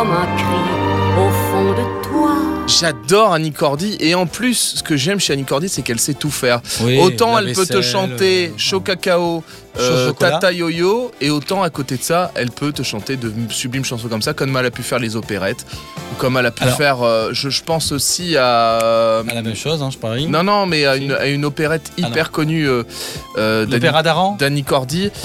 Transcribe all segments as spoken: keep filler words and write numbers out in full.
Comme un cri au fond de toi. J'adore Annie Cordy et en plus ce que j'aime chez Annie Cordy c'est qu'elle sait tout faire. Oui, autant la elle vaisselle, peut te chanter euh, Chaud Cacao, Chaud euh, chocolat. Tata Yo-Yo et autant à côté de ça elle peut te chanter de sublimes chansons comme ça comme elle a pu faire les opérettes ou comme elle a pu Alors, faire euh, je, je pense aussi à... À la même chose, hein, je parie. Non non mais à Si. une, à une opérette Ah, hyper connue euh, euh, L'opéra d'Aran. d'Annie Cordy. Hein,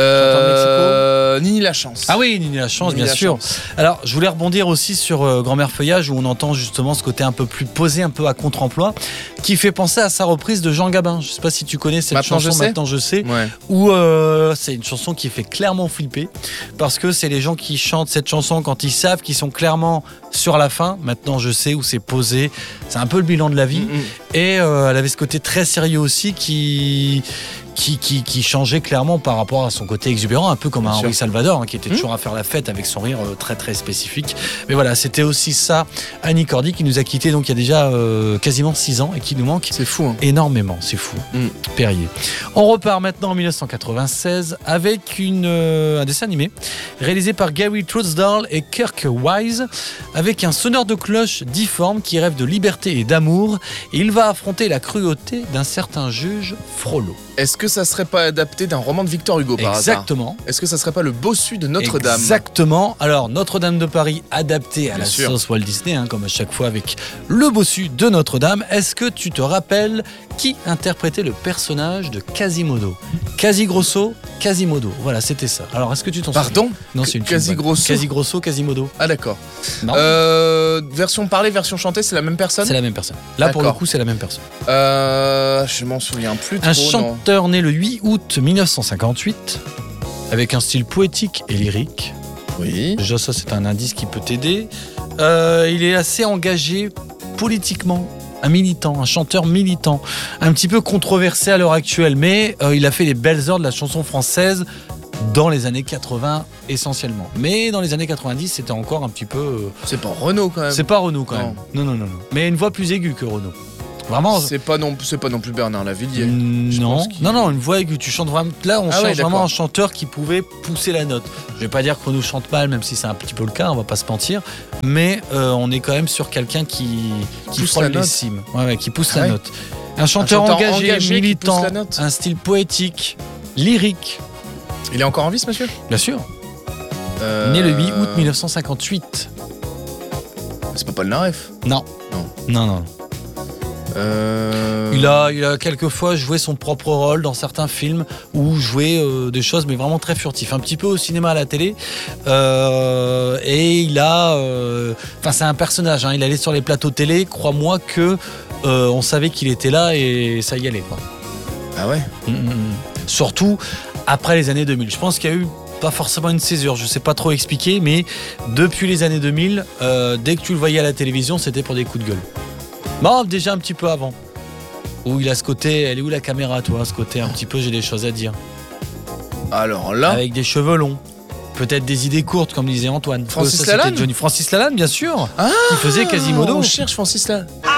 euh, Nini la chance. Ah oui, Nini la chance, Nini bien la sûr. chance. Alors, je voulais rebondir aussi sur euh, Grand-mère Feuillage, où on entend justement ce côté un peu plus posé, un peu à contre-emploi, qui fait penser à sa reprise de Jean Gabin. Je sais pas si tu connais cette Maintenant, chanson, je sais. Maintenant je sais, Ouais. où euh, c'est une chanson qui fait clairement flipper, parce que c'est les gens qui chantent cette chanson quand ils savent qu'ils sont clairement sur la fin. Maintenant je sais, où c'est posé. C'est un peu le bilan de la vie. Mm-mm. Et euh, elle avait ce côté très sérieux aussi qui... Qui, qui, qui changeait clairement par rapport à son côté exubérant, un peu comme un Bien Henri sûr. Salvador, hein, qui était Mmh. toujours à faire la fête avec son rire euh, très très spécifique. Mais voilà, c'était aussi ça, Annie Cordy, qui nous a quittés donc il y a déjà euh, quasiment six ans et qui nous manque C'est fou hein. énormément, c'est fou. Mmh. Perrier. On repart maintenant en dix-neuf cent quatre-vingt-seize avec une, euh, un dessin animé réalisé par Gary Trousdale et Kirk Wise, avec un sonneur de cloche difforme qui rêve de liberté et d'amour, et il va affronter la cruauté d'un certain juge Frollo. Est-ce que ça serait pas adapté d'un roman de Victor Hugo par hasard? Exactement. Est-ce que ça serait pas le bossu de Notre-Dame? Exactement. Alors, Notre-Dame de Paris, adapté à Bien la sûr. sauce Walt Disney, hein, comme à chaque fois avec le bossu de Notre-Dame. Est-ce que tu te rappelles qui interprétait le personnage de Quasimodo? Quasi-Grosso, Quasimodo. Voilà, c'était ça. Alors, est-ce que tu t'en souviens? Pardon? Non, c'est une Quasi-Grosso? Quasi-Grosso, Quasimodo. Ah d'accord. Non, Euh, version parlée, version chantée, c'est la même personne? c'est la même personne. Là, pour le D'accord. coup, c'est la même personne. Euh, je m'en souviens plus trop. Un non. chanteur né le huit août mille neuf cent cinquante-huit, avec un style poétique et lyrique. Oui. Déjà, ça, c'est un indice qui peut t'aider. Euh, il est assez engagé politiquement. Un militant, un chanteur militant. Un petit peu controversé à l'heure actuelle, mais euh, il a fait les belles heures de la chanson française dans les années quatre-vingts essentiellement. Mais dans les années quatre-vingt-dix, c'était encore un petit peu... euh, C'est pas Renaud quand même. c'est pas Renaud quand Non. même. Non, non, non, non. Mais une voix plus aiguë que Renaud. Vraiment... C'est pas non, c'est pas non plus Bernard Lavillier. Mm, Je Non, pense qu'il- non, non, une voix aiguë. Tu chantes vraiment. Là, on Ah cherche ouais, vraiment d'accord. un chanteur qui pouvait pousser la note. Je vais pas dire que Renaud chante mal, même si c'est un petit peu le cas, on va pas se mentir. Mais euh, on est quand même sur quelqu'un qui, qui Pousse frôle la les note. cimes. Ouais, ouais, qui pousse Ah la ouais. note. Un chanteur, chanteur engagé, engagé qui militant, pousse la note. un style poétique, lyrique, Il est encore en vie ce monsieur? bien sûr. Euh, Né le huit août mille neuf cent cinquante-huit. C'est pas Paul Naref. Non. Non. Non, non. Euh... Il a, il a quelquefois joué son propre rôle dans certains films ou joué euh, des choses mais vraiment très furtifs, un petit peu au cinéma, à la télé. Euh, et il a, euh, enfin c'est un personnage. Hein, il allait sur les plateaux télé. Crois-moi que euh, on savait qu'il était là et ça y allait quoi. Ah ouais. Mm, mm, mm. Surtout après les années deux mille. Je pense qu'il y a eu pas forcément une césure, je sais pas trop expliquer, mais depuis les années deux mille, euh, dès que tu le voyais à la télévision, c'était pour des coups de gueule. Bon, déjà un petit peu avant. Où il a ce côté, elle est où la caméra, toi? Ce côté un petit peu, j'ai des choses à dire. Alors là. Avec des cheveux longs. Peut-être des idées courtes, comme disait Antoine. Francis Ça, c'était Lalanne Johnny Francis Lalanne, bien sûr. Ah, qui faisait Quasimodo. On cherche Francis Lalanne.